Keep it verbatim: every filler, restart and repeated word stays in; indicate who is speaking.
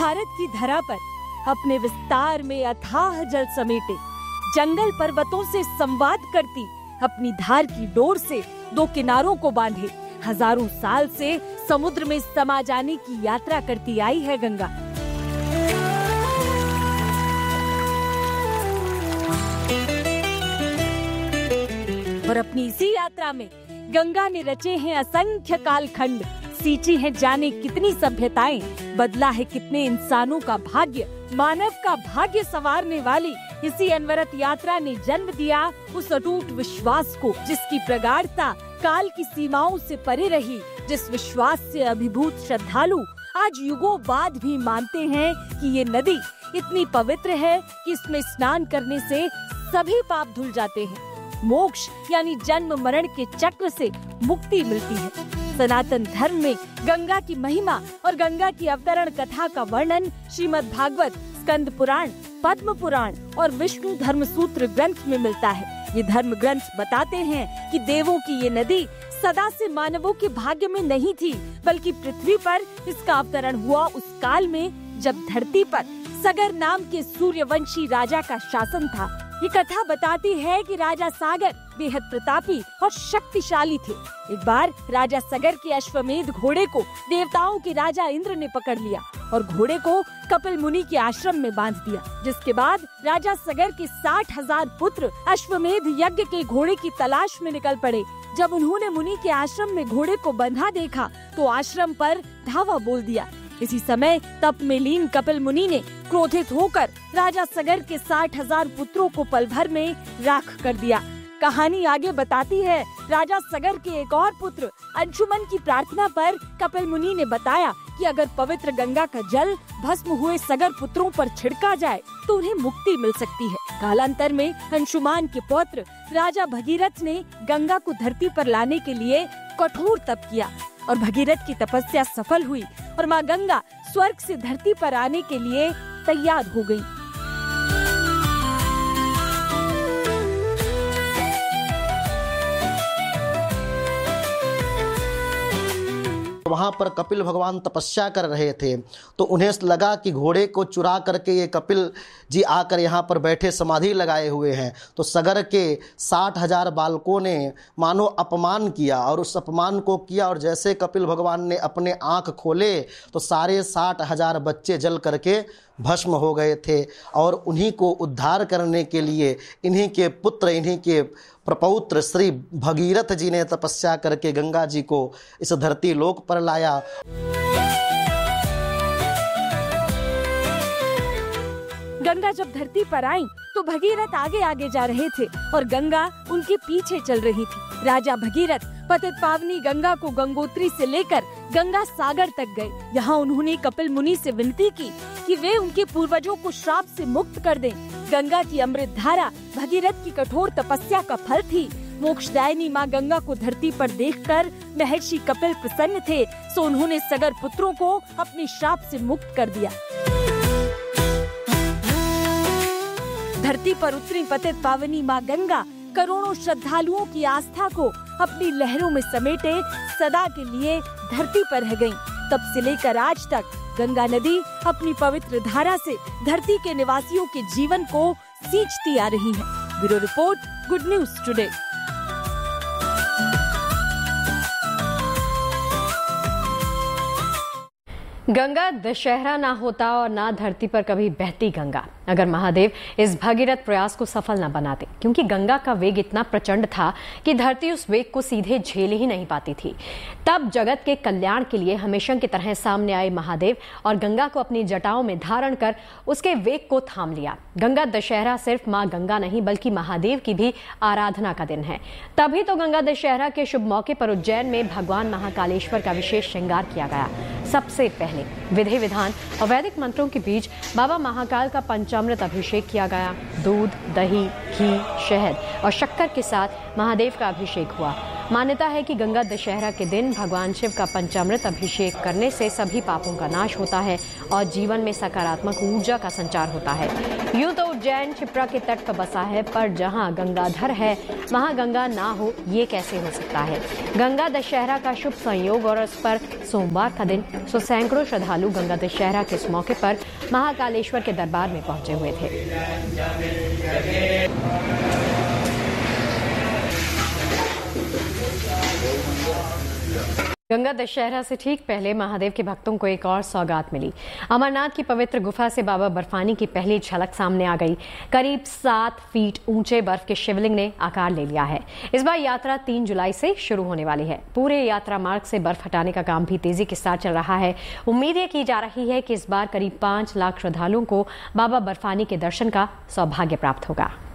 Speaker 1: भारत की धरा पर अपने विस्तार में अथाह जल समेटे, जंगल पर्वतों से संवाद करती अपनी धार की डोर से दो किनारों को बांधे हजारों साल से समुद्र में समा जाने की यात्रा करती आई है गंगा। और अपनी इसी यात्रा में गंगा ने रचे हैं असंख्य कालखंड, सींची है जाने कितनी सभ्यताएं, बदला है कितने इंसानों का भाग्य। मानव का भाग्य संवारने वाली इसी अनवरत यात्रा ने जन्म दिया उस अटूट विश्वास को, जिसकी प्रगाढ़ता काल की सीमाओं से परे रही, जिस विश्वास से अभिभूत श्रद्धालु आज युगों बाद भी मानते हैं कि ये नदी इतनी पवित्र है कि इसमें स्नान करने से सभी पाप धुल जाते हैं, मोक्ष यानी जन्म मरण के चक्र से मुक्ति मिलती है। सनातन धर्म में गंगा की महिमा और गंगा की अवतरण कथा का वर्णन श्रीमद् भागवत, स्कंद पुराण, पद्म पुराण और विष्णु धर्म सूत्र ग्रंथ में मिलता है। ये धर्म ग्रंथ बताते हैं कि देवों की ये नदी सदा से मानवों के भाग्य में नहीं थी, बल्कि पृथ्वी पर इसका अवतरण हुआ उस काल में जब धरती पर सगर नाम के सूर्यवंशी राजा का शासन था। ये कथा बताती है कि राजा सागर बेहद प्रतापी और शक्तिशाली थे। एक बार राजा सगर के अश्वमेध घोड़े को देवताओं के राजा इंद्र ने पकड़ लिया और घोड़े को कपिल मुनि के आश्रम में बांध दिया, जिसके बाद राजा सगर के साठ हजार पुत्र अश्वमेध यज्ञ के घोड़े की तलाश में निकल पड़े। जब उन्होंने मुनि के आश्रम में घोड़े को बंधा देखा तो आश्रम पर धावा बोल दिया। इसी समय तप में लीन कपिल मुनि ने क्रोधित होकर राजा सगर के साठ हजार पुत्रों को पल भर में राख कर दिया। कहानी आगे बताती है, राजा सगर के एक और पुत्र अंशुमन की प्रार्थना पर कपिल मुनि ने बताया कि अगर पवित्र गंगा का जल भस्म हुए सगर पुत्रों पर छिड़का जाए तो उन्हें मुक्ति मिल सकती है। कालांतर में अंशुमान के पौत्र राजा भगीरथ ने गंगा को धरती पर लाने के लिए कठोर तप किया और भगीरथ की तपस्या सफल हुई और माँ गंगा स्वर्ग से धरती पर आने के लिए तैयार हो गई।
Speaker 2: वहां पर कपिल भगवान तपस्या कर रहे थे तो उन्हें लगा कि घोड़े को चुरा करके ये कपिल जी आकर यहाँ पर बैठे समाधि लगाए हुए हैं। तो सगर के साठ हजार बालकों ने मानो अपमान किया और उस अपमान को किया और जैसे कपिल भगवान ने अपने आंख खोले तो सारे साठ हजार बच्चे जल करके भस्म हो गए थे। और उन्हीं को उद्धार करने के लिए इन्हीं के पुत्र, इन्हीं के प्रपौत्र श्री भगीरथ जी ने तपस्या करके गंगा जी को इस धरती लोक पर लाया।
Speaker 1: गंगा जब धरती पर आई तो भगीरथ आगे आगे जा रहे थे और गंगा उनके पीछे चल रही थी। राजा भगीरथ पतित पावनी गंगा को गंगोत्री से लेकर गंगा सागर तक गए। यहाँ उन्होंने कपिल मुनि से विनती की कि वे उनके पूर्वजों को श्राप से मुक्त कर दें। गंगा की अमृत धारा भगीरथ की कठोर तपस्या का फल थी। मोक्षदायिनी माँ गंगा को धरती पर देखकर महर्षि कपिल प्रसन्न थे, सो उन्होंने सगर पुत्रों को अपने श्राप से मुक्त कर दिया। धरती पर उतरी पतित पावनी माँ गंगा करोड़ों श्रद्धालुओं की आस्था को अपनी लहरों में समेटे सदा के लिए धरती पर रह गईं। तब से लेकर आज तक गंगा नदी अपनी पवित्र धारा से धरती के निवासियों के जीवन को सींचती आ रही है। Bureau report, good news today.
Speaker 3: Ganga Dussehra ना होता और ना धरती पर कभी बहती गंगा, अगर महादेव इस भगीरथ प्रयास को सफल न बनाते, क्योंकि गंगा का वेग इतना प्रचंड था कि धरती उस वेग को सीधे झेल ही नहीं पाती थी। तब जगत के कल्याण के लिए हमेशा की तरह सामने आए महादेव और गंगा को अपनी जटाओं में धारण कर उसके वेग को थाम लिया। गंगा दशहरा सिर्फ माँ गंगा नहीं बल्कि महादेव की भी आराधना का दिन है। तभी तो गंगा दशहरा के शुभ मौके पर उज्जैन में भगवान महाकालेश्वर का विशेष श्रृंगार किया गया। सबसे पहले विधि विधान और वैदिक मंत्रों के बीच बाबा महाकाल का पंचामृत अभिषेक किया गया। दूध, दही, घी, शहद और शक्कर के साथ महादेव का अभिषेक हुआ मान्यता है कि गंगा दशहरा के दिन भगवान शिव का पंचामृत अभिषेक करने से सभी पापों का नाश होता है और जीवन में सकारात्मक ऊर्जा का संचार होता है। यूं तो उज्जैन क्षिप्रा के तट पर बसा है, पर जहां गंगाधर है वहां गंगा ना हो ये कैसे हो सकता है। गंगा दशहरा का शुभ संयोग और इस पर सोमवार का दिन, सो सैकड़ों श्रद्धालु गंगा दशहरा के इस मौके पर महाकालेश्वर के दरबार में पहुंचे हुए थे। गंगा दशहरा से ठीक पहले महादेव के भक्तों को एक और सौगात मिली। अमरनाथ की पवित्र गुफा से बाबा बर्फानी की पहली झलक सामने आ गई। करीब सात फीट ऊंचे बर्फ के शिवलिंग ने आकार ले लिया है। इस बार यात्रा तीन जुलाई से शुरू होने वाली है। पूरे यात्रा मार्ग से बर्फ हटाने का काम भी तेजी के साथ चल रहा है। उम्मीद ये की जा रही है कि इस बार करीब पांच लाख श्रद्धालुओं को बाबा बर्फानी के दर्शन का सौभाग्य प्राप्त होगा।